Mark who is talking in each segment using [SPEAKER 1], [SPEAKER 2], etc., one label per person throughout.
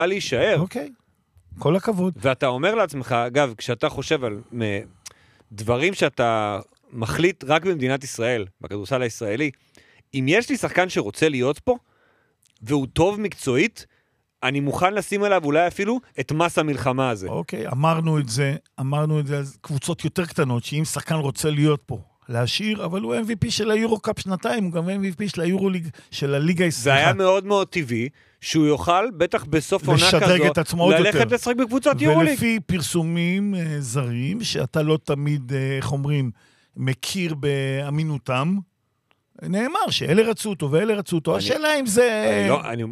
[SPEAKER 1] להישאר.
[SPEAKER 2] אוקיי, כל הכבוד.
[SPEAKER 1] ואתה אומר לעצמך, אגב, כשאתה חושב על דברים שאתה מחליט רק במדינת ישראל, בכדורסל הישראלי, אם יש לי שחקן שרוצה להיות פה, והוא טוב מקצועית, אני מוכן לשים עליו אולי אפילו את מס המלחמה הזה.
[SPEAKER 2] אוקיי, אמרנו את זה על קבוצות יותר קטנות, שאם שחקן רוצה להיות פה, להשאיר, אבל הוא MVP של היורו-קאפ שנתיים, הוא גם MVP של היורו-ליג, של הליגה הישראלית.
[SPEAKER 1] זה היה מאוד מאוד טבעי, שהוא יוכל, בטח בסוף עונה כזו, ללכת לשחק בקבוצות יורו-ליג.
[SPEAKER 2] ולפי פרסומים זרים, שאתה לא תמיד, איך אומרים, מכיר באמינותם, נאמר שאלה רצו אותו ואלה רצו אותו. השאלה אם זה...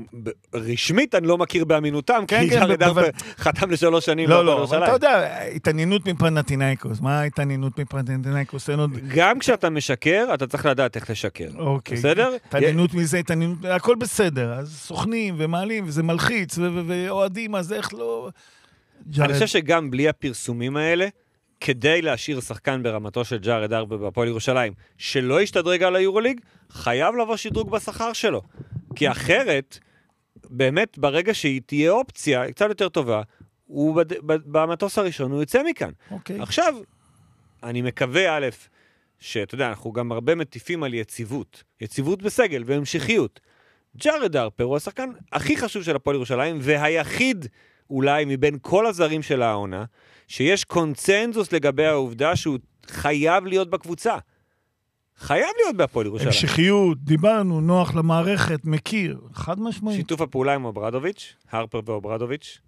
[SPEAKER 1] רשמית אני לא מכיר באמינותם, כי ג'ארד הרפר חתם ל3 שנים.
[SPEAKER 2] לא, אבל אתה יודע, התעניינות מפנתינייקוס. מה ההתעניינות מפנתינייקוס?
[SPEAKER 1] גם כשאתה משקר, אתה צריך לדעת איך לשקר. בסדר?
[SPEAKER 2] התעניינות מזה, התעניינות... הכל בסדר. אז סוכנים ומעלים, וזה מלחיץ, ואוהדים, אז איך לא...
[SPEAKER 1] אני חושב שגם בלי הפרסומים האלה, כדי להשאיר שחקן ברמתו של ג'ארד הרפר בהפועל ירושלים, שלא ישתדרג על היורוליג, חייב לבוא שדרוג בשכר שלו. כי אחרת, באמת, ברגע שהיא תהיה אופציה, קצת יותר טובה, הוא במטוס הראשון, הוא יוצא מכאן. עכשיו, אני מקווה, א', שאתה יודע, אנחנו גם הרבה מטיפים על יציבות בסגל והמשכיות. ג'ארד הרפר הוא השחקן הכי חשוב של הפועל ירושלים, והיחיד אולי מבין כל הזרים של העונה, שיש קונצנזוס לגבי העובדה שהוא חייב להיות בקבוצה. חייב להיות בהפועל ירושלים.
[SPEAKER 2] המשכיות, דיברנו, נוח למערכת, מכיר, חד משמעית.
[SPEAKER 1] שיתוף הפעולה עם אוברדוביץ', הרפר ואוברדוביץ'.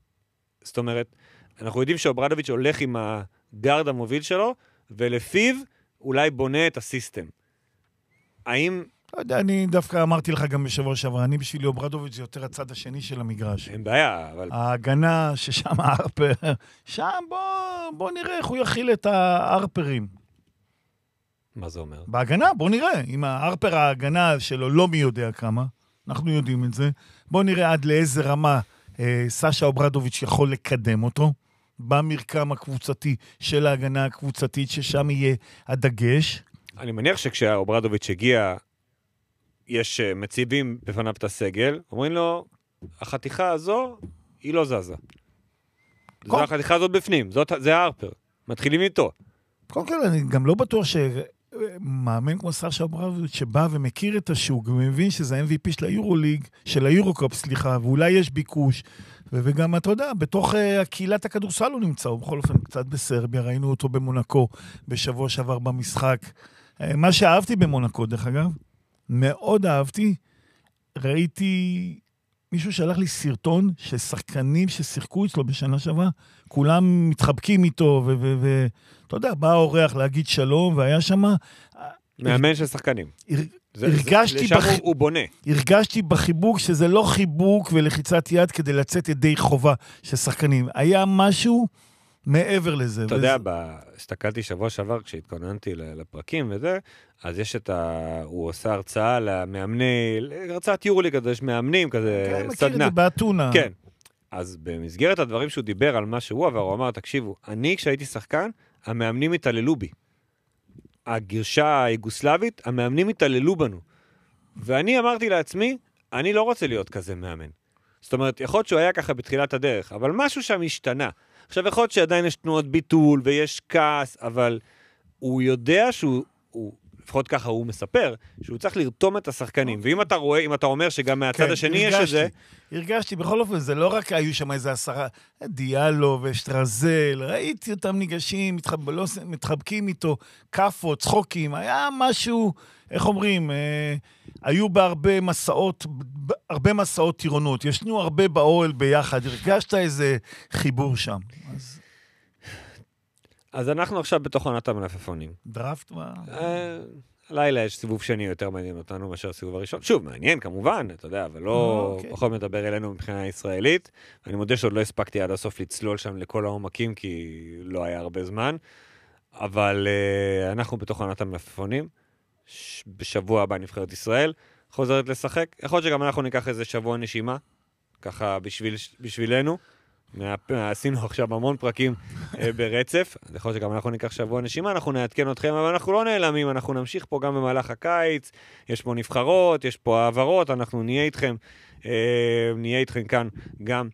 [SPEAKER 1] זאת אומרת, אנחנו יודעים שאוברדוביץ' הולך עם הגארד המוביל שלו, ולפיו אולי בונה את הסיסטם. האם...
[SPEAKER 2] לא יודע, אני דווקא אמרתי לך גם בשבוע שעבר, אני בשבילי אוברדוביץ' זה יותר הצד השני של המגרש.
[SPEAKER 1] אין בעיה, אבל...
[SPEAKER 2] ההגנה ששם הארפר, שם בוא נראה איך הוא יכיל את הארפרים.
[SPEAKER 1] מה זה אומר?
[SPEAKER 2] בהגנה, בוא נראה. אם הארפר ההגנה שלו לא מי יודע כמה, אנחנו יודעים את זה, בוא נראה עד לאיזה רמה סשה אוברדוביץ' יכול לקדם אותו, במרקם הקבוצתי של ההגנה הקבוצתית, ששם יהיה הדגש.
[SPEAKER 1] אני מניח שכשאוברדוביץ' הגיע... יש מציבים בפניו את הסגל, אומרים לו, החתיכה הזו, היא לא זזה. זו החתיכה הזאת בפנים, זה הארפר. מתחילים איתו.
[SPEAKER 2] קודם כל, אני גם לא בטוח שמאמן כמו סשה אוברדוביץ' שבא ומכיר את השוק, ומבין שזה ה-MVP של היורוליג, של היורוקאפ, סליחה, ואולי יש ביקוש, וגם, אתה יודע, בתוך הקהילת הכדורסל הוא נמצא, ובכל אופן, קצת בסרביה, ראינו אותו במונקו, בשבוע שעבר במשחק. מה שאהבתי במונקו, דרך אגב, מאוד אהבתי, ראיתי מישהו שלח לי סרטון של שחקנים ששיחקו אצלו בשנה שעברה, כולם מתחבקים איתו, ואתה יודע, בא האורח להגיד שלום, והיה שם...
[SPEAKER 1] מאמן של שחקנים. הוא בונה.
[SPEAKER 2] הרגשתי בחיבוק שזה לא חיבוק ולחיצת יד כדי לצאת ידי חובה של שחקנים. היה משהו מעבר לזה.
[SPEAKER 1] אתה יודע, הסתכלתי שבוע שעבר כשהתכוננתי לפרקים וזה, אז יש הוא עושה הרצאה למאמני, הרצאת יורוליג, אז יש מאמנים כזה,
[SPEAKER 2] כן, מכיר את זה באתונה.
[SPEAKER 1] כן. אז במסגרת הדברים שהוא דיבר על מה שהוא עבר, הוא אמר, תקשיבו, אני כשהייתי שחקן, המאמנים התעללו בי. הגרשה היוגוסלבית, המאמנים התעללו בנו. ואני אמרתי לעצמי, אני לא רוצה להיות כזה מאמן. זאת אומרת, יכול להיות שהוא היה ככה בתחילת הדרך, אבל משהו שם השתנה. עכשיו, יכול להיות שעדיין יש תנועות ביטול ויש כעס, אבל הוא יודע שהוא, לפחות ככה הוא מספר, שהוא צריך לרתום את השחקנים. ואם אתה רואה, אם אתה אומר שגם מהצד השני יש את זה...
[SPEAKER 2] הרגשתי, בכל אופן, זה לא רק היו שם איזה 10, דיאלו ושטרזל, ראיתי אותם ניגשים, מתחבקים איתו, קפות, צחוקים, היה משהו, איך אומרים, היו בהרבה מסעות טירונות, ישנו הרבה באוהל ביחד, הרגשת איזה חיבור שם.
[SPEAKER 1] אז אנחנו עכשיו בתוך עונת המלפפונים.
[SPEAKER 2] דראפט מה?
[SPEAKER 1] לילה יש סיבוב שני יותר מעניין אותנו מאשר סיבוב הראשון. שוב, מעניין כמובן, אתה יודע, אבל לא פחות מדבר אלינו מבחינה ישראלית. אני מודה שעוד לא הספקתי עד הסוף לצלול שם לכל העומקים, כי לא היה הרבה זמן. אבל אנחנו בתוך עונת המלפפונים. בשבוע הבא נבחרת ישראל חוזרת לשחק. יכול להיות שגם אנחנו ניקח איזה שבוע נשימה, ככה בשבילנו. עשינו עכשיו המון פרקים ברצף, יכול להיות שגם אנחנו ניקח שבוע נשימה, אנחנו נעדכן אתכם, אבל אנחנו לא נעלמים, אנחנו נמשיך פה גם במהלך הקיץ, יש פה נבחרות, יש פה העברות, אנחנו נהיה איתכם כאן גם